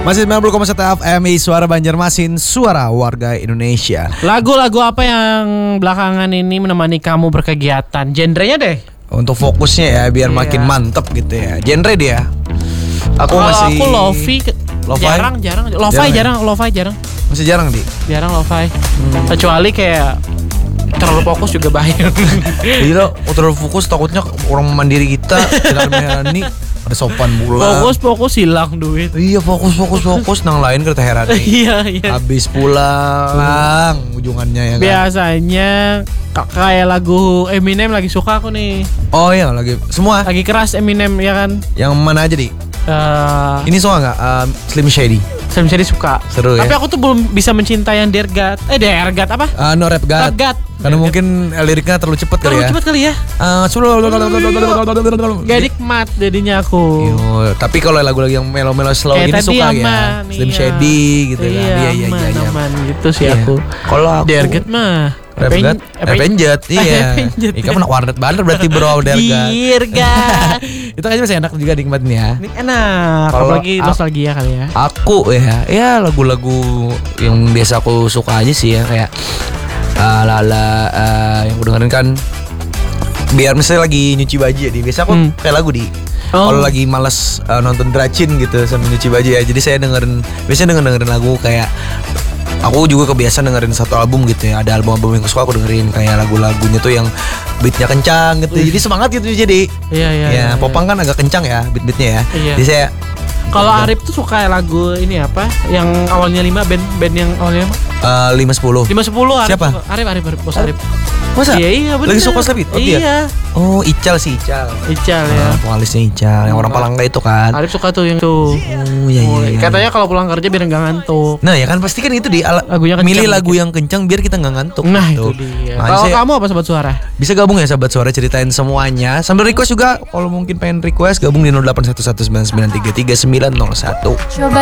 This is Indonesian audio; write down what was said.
Masih 90,1 FM Suara Banjarmasin, suara warga Indonesia. Lagu-lagu apa yang belakangan ini menemani kamu berkegiatan? Genrenya deh. Untuk fokusnya ya, biar makin mantep gitu ya. Genre dia. Aku Aku lofi. Jarang. Lo-fi jarang. Masih jarang, Di? Jarang lo-fi. Kecuali kayak terlalu fokus juga bahaya. Gila, terlalu fokus takutnya orang mandiri kita tidak berani. Ada sopan pula. Fokus hilang duit. Iya, fokus nang lain kereta heran. Iya. Habis pulang ujungannya ya kan. Biasanya kayak lagu Eminem lagi suka aku nih. Oh iya, lagi semua. Lagi keras Eminem ya kan. Yang mana aja, Di? Ini suka nggak? Slim Shady. Slim Shady suka. Seru ya. Tapi aku tuh belum bisa mencintai yang Dear God. Dear God apa? No Rap God. Rap God. Karena mungkin liriknya terlalu cepat kali ya. Terlalu cepat kali ya. Gak nikmat jadinya aku. Tapi kalau lagu-lagu yang melo-melo slow kayak gini suka aman, ya. Slim Shady gitu kan. Iya. Aman gitu sih aku. Kalau aku Dear God mah Avenged, iya. Ika pernah warnet banget berarti bro, Dear God. Itu kayaknya masih enak juga nikmatin ya. Ini enak, apalagi nostalgia kali ya. Aku ya lagu-lagu yang biasa aku suka aja sih ya, kayak yang aku dengerin kan biar misalnya lagi nyuci baju ya, biasa aku kayak lagu di kalau lagi malas nonton Dracin gitu sambil nyuci baju ya, jadi saya biasanya dengerin lagu kayak aku juga kebiasaan dengerin satu album gitu ya. Ada album-album yang suka aku dengerin kayak lagu-lagunya tuh yang beatnya kencang gitu. Jadi semangat gitu jadi. Iya. Popang kan agak kencang ya beat-beatnya ya. Iya. Jadi saya kalau Arif tuh suka lagu ini apa? Yang awalnya 5 band yang awalnya 510. 510 Arif. Siapa? Arif, Bos Arif. Masa? Iya bener. Lagi suka Slap It? Iya. Oh, Ical ya. Vokalisnya Ical yang orang Palangka itu kan. Arif suka tuh yang tuh. Oh iya. Katanya kalau pulang kerja biar enggak ngantuk. Nah, ya kan pasti kan itu milih lagu yang kencang biar kita enggak ngantuk. Nah, gitu. itu dia. Kalau kamu apa Sobat Suara? Bisa gabung ya Sobat Suara, ceritain semuanya. Sambil request juga, kalau mungkin pengen request gabung di 081199333901.